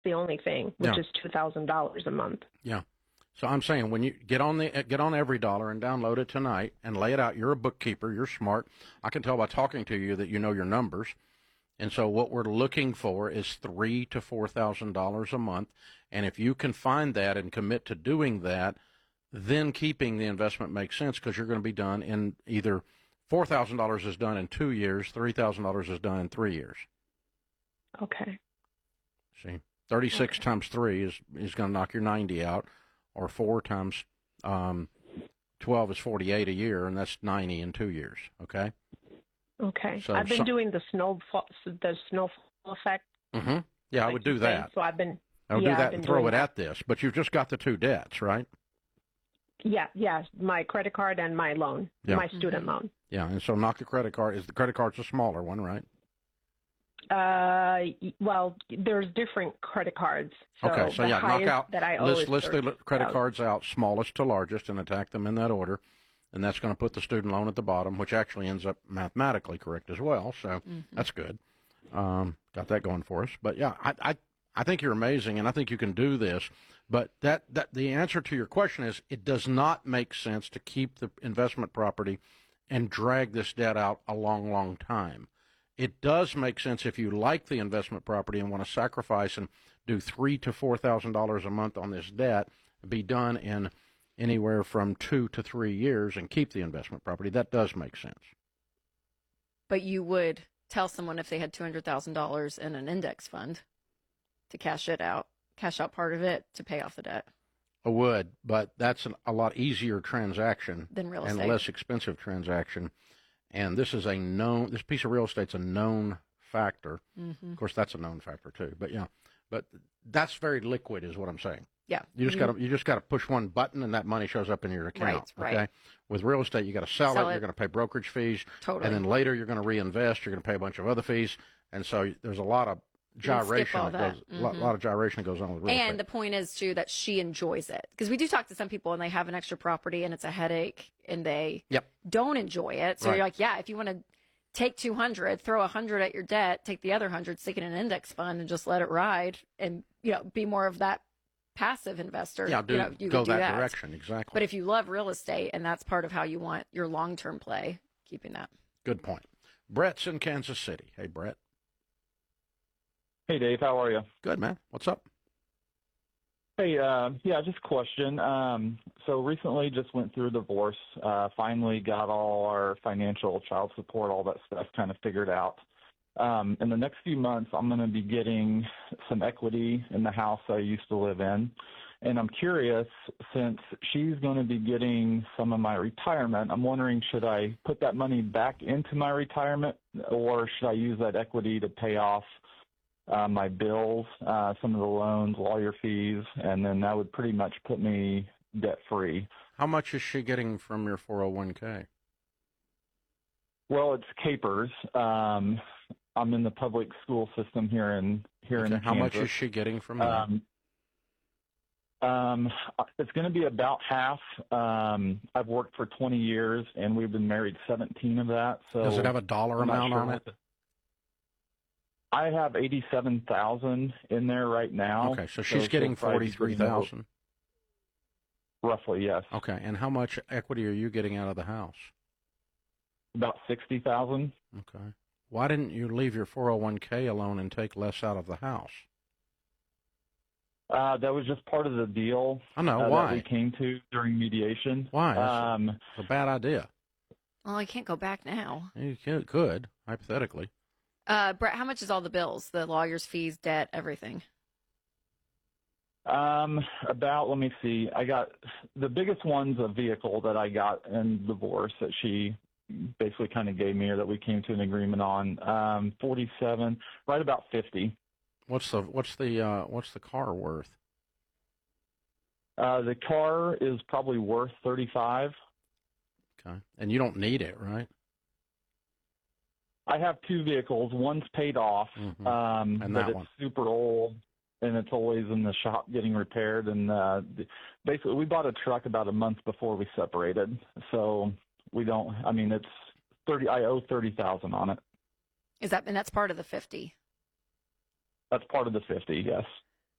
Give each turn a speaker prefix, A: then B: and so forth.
A: the only thing, which is $2,000 a month.
B: Yeah. So I'm saying when you get on Every Dollar and download it tonight and lay it out. You're a bookkeeper. You're smart. I can tell by talking to you that you know your numbers. And so what we're looking for is $3,000 to $4,000 a month. And if you can find that and commit to doing that, then keeping the investment makes sense because you're going to be done in either $4,000 is done in 2 years, $3,000 is done in 3 years.
A: Okay.
B: See, 36 times 3 is going to knock your 90 out, or 4 times 12 is 48 a year, and that's 90 in 2 years. Okay.
A: Okay. So I've been doing the snowfall effect.
B: Mm-hmm. Yeah, I would do that.
A: So I've been.
B: I would do that and throw it at this. But you've just got the 2 debts, right?
A: Yeah. Yes. My credit card and my loan, my student loan.
B: Yeah, and so knock the credit card. The credit card's a smaller one, right?
A: Well, there's different credit cards. So
B: okay, so knock out.
A: That I
B: list the credit cards out, smallest to largest, and attack them in that order. And that's going to put the student loan at the bottom, which actually ends up mathematically correct as well. So that's good. Got that going for us. But yeah, I think you're amazing, and I think you can do this. But that the answer to your question is it does not make sense to keep the investment property and drag this debt out a long, long time. It does make sense if you like the investment property and want to sacrifice and do $3,000 to $4,000 a month on this debt, be done in anywhere from 2 to 3 years and keep the investment property. That does make sense.
C: But you would tell someone if they had $200,000 in an index fund to cash out part of it to pay off the debt.
B: I would, but that's a lot easier transaction
C: than real estate.
B: And less expensive transaction. And this piece of real estate's a known factor. Of course, that's a known factor too. But yeah, but that's very liquid, is what I'm saying.
C: Yeah,
B: you just got to push one button, and that money shows up in your account.
C: Right.
B: Okay. With real estate, you got to sell it. You're going to pay brokerage fees.
C: Totally.
B: And then later, you're going to reinvest. You're going to pay a bunch of other fees, and so there's a lot of gyration that goes. A lot of gyration goes on with real estate.
C: And the point is too that she enjoys it, because we do talk to some people and they have an extra property and it's a headache and they don't enjoy it. So you're like, yeah, if you want to take 200, throw 100 at your debt, take the other 100, stick it in an index fund, and just let it ride, and be more of that passive investor.
B: Yeah,
C: you
B: go
C: do
B: that direction, exactly.
C: But if you love real estate and that's part of how you want your long-term play, keeping that.
B: Good point. Brett's in Kansas City. Hey, Brett.
D: Hey, Dave. How are you?
B: Good, man. What's up?
D: Hey, just a question. So recently just went through a divorce, finally got all our financial, child support, all that stuff kind of figured out. In the next few months, I'm going to be getting some equity in the house I used to live in. And I'm curious, since she's going to be getting some of my retirement, I'm wondering, should I put that money back into my retirement, or should I use that equity to pay off my bills, some of the loans, lawyer fees, and then that would pretty much put me debt-free.
B: How much is she getting from your 401k?
D: Well, it's capers. I'm in the public school system here in Kansas.
B: How much is she getting from that?
D: It's going to be about half. I've worked for 20 years, and we've been married 17 of that. So
B: does it have a dollar amount on it?
D: I have 87,000 in there right now.
B: Okay, so she's getting 43,000.
D: Roughly, yes.
B: Okay, and how much equity are you getting out of the house?
D: About 60,000.
B: Okay. Why didn't you leave your 401k alone and take less out of the house?
D: That was just part of the deal.
B: I know. Why?
D: That we came to during mediation.
B: Why? It's a bad idea.
C: Well, I can't go back now.
B: You could, hypothetically.
C: Brett, how much is all the bills? The lawyer's fees, debt, everything?
D: Let me see. I got the biggest one's a vehicle that I got in divorce that she basically kind of gave me, or that we came to an agreement on. 47, right about 50.
B: What's the car worth?
D: The car is probably worth 35.
B: Okay, and you don't need it, right?
D: I have 2 vehicles. One's paid off,
B: and
D: but it's super old, and it's always in the shop getting repaired. And basically, we bought a truck about a month before we separated, so we don't. I mean, it's 30. I owe 30,000 on it.
C: And that's part of the 50?
D: That's part of the 50. Yes.